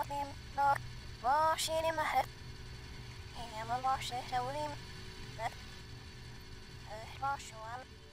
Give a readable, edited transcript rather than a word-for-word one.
وثيم نار واشير مهر هي مباشر توليم واشوال